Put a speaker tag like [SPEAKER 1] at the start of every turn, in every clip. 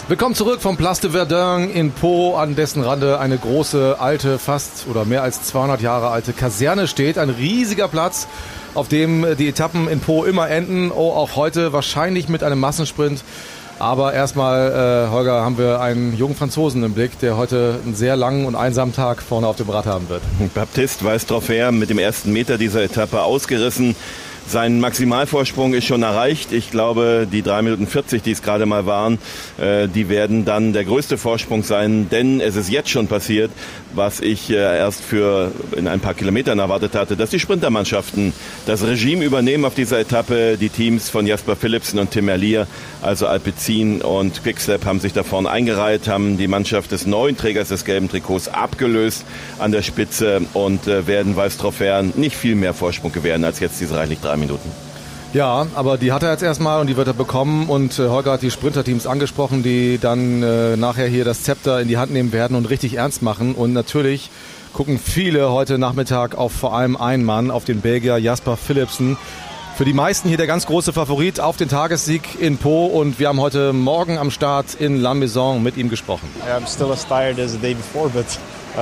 [SPEAKER 1] Willkommen zurück vom Place de Verdun in Pau, an dessen Rande eine große, alte, fast oder mehr als 200 Jahre alte Kaserne steht. Ein riesiger Platz, auf dem die Etappen in Pau immer enden. Oh, auch heute wahrscheinlich mit einem Massensprint. Aber erstmal, Holger, haben wir einen jungen Franzosen im Blick, der heute einen sehr langen und einsamen Tag vorne auf dem Rad haben wird.
[SPEAKER 2] Baptiste Weistroffer mit dem ersten Meter dieser Etappe ausgerissen. Sein Maximalvorsprung ist schon erreicht. Ich glaube, die 3 Minuten 40, die es gerade mal waren, die werden dann der größte Vorsprung sein. Denn es ist jetzt schon passiert, was ich erst in ein paar Kilometern erwartet hatte, dass die Sprintermannschaften das Regime übernehmen auf dieser Etappe. Die Teams von Jasper Philipsen und Tim Merlier, also Alpecin und Quickstep, haben sich da vorne eingereiht, haben die Mannschaft des neuen Trägers des gelben Trikots abgelöst an der Spitze und werden Weistroffer nicht viel mehr Vorsprung gewähren als jetzt diese reichlich 3 Minuten.
[SPEAKER 1] Ja, aber die hat er jetzt erstmal und die wird er bekommen, und Holger hat die Sprinterteams angesprochen, die dann nachher hier das Zepter in die Hand nehmen werden und richtig ernst machen, und natürlich gucken viele heute Nachmittag auf vor allem einen Mann, auf den Belgier Jasper Philipsen. Für die meisten hier der ganz große Favorit auf den Tagessieg in Pau, und wir haben heute Morgen am Start in La Maison mit ihm gesprochen.
[SPEAKER 3] I'm still as tired as the day before, but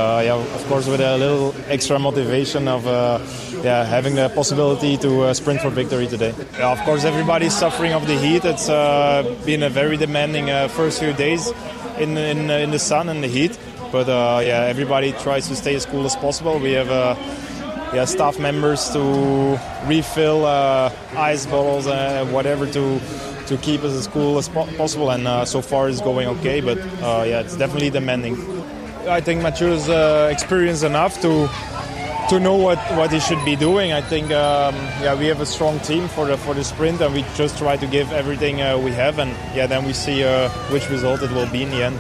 [SPEAKER 3] of course with a little extra motivation of having the possibility to sprint for victory today. Yeah, of course everybody's suffering of the heat. It's been a very demanding first few days in the sun and the heat, but everybody tries to stay as cool as possible. We have staff members to refill ice bottles, whatever to keep us as cool as possible, and so far it's going okay, but it's definitely demanding. I think Mathieu is experienced enough to know what he should be doing. I think we have a strong team for the sprint, and we just try to give everything we have, and then we see which result it will be in the end.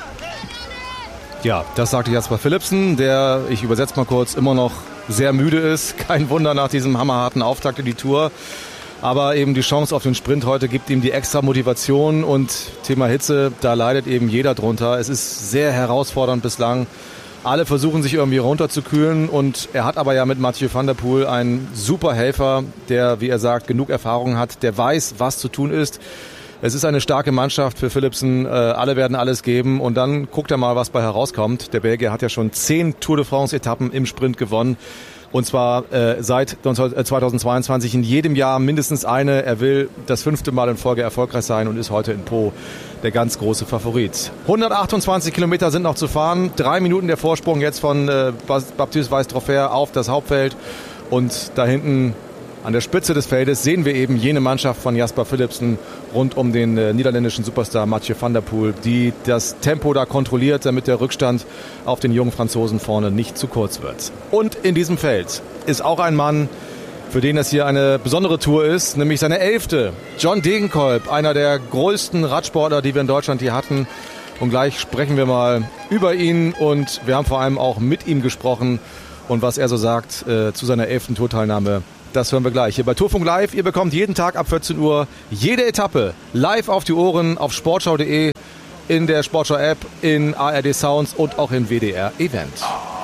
[SPEAKER 1] Ja, das sagte Jasper Philipsen, der, ich übersetze mal kurz, immer noch sehr müde ist. Kein Wunder nach diesem hammerharten Auftakt in die Tour. Aber eben die Chance auf den Sprint heute gibt ihm die extra Motivation, und Thema Hitze, da leidet eben jeder drunter. Es ist sehr herausfordernd bislang. Alle versuchen sich irgendwie runterzukühlen, und er hat aber ja mit Mathieu van der Poel einen super Helfer, der, wie er sagt, genug Erfahrung hat, der weiß, was zu tun ist. Es ist eine starke Mannschaft für Philipsen, alle werden alles geben, und dann guckt er mal, was bei herauskommt. Der Belgier hat ja schon 10 Tour de France-Etappen im Sprint gewonnen, und zwar seit 2022 in jedem Jahr mindestens eine. Er will das 5. Mal in Folge erfolgreich sein und ist heute in Pau der ganz große Favorit. 128 Kilometer sind noch zu fahren, 3 Minuten der Vorsprung jetzt von Baptiste Weistroffer auf das Hauptfeld, und da hinten an der Spitze des Feldes sehen wir eben jene Mannschaft von Jasper Philipsen rund um den niederländischen Superstar Mathieu van der Poel, die das Tempo da kontrolliert, damit der Rückstand auf den jungen Franzosen vorne nicht zu kurz wird. Und in diesem Feld ist auch ein Mann, für den das hier eine besondere Tour ist, nämlich seine 11. John Degenkolb, einer der größten Radsportler, die wir in Deutschland hier hatten. Und gleich sprechen wir mal über ihn, und wir haben vor allem auch mit ihm gesprochen, und was er so sagt zu seiner 11. Tourteilnahme. Das hören wir gleich hier bei Tourfunk Live. Ihr bekommt jeden Tag ab 14 Uhr jede Etappe live auf die Ohren auf sportschau.de, in der Sportschau-App, in ARD Sounds und auch in WDR Event.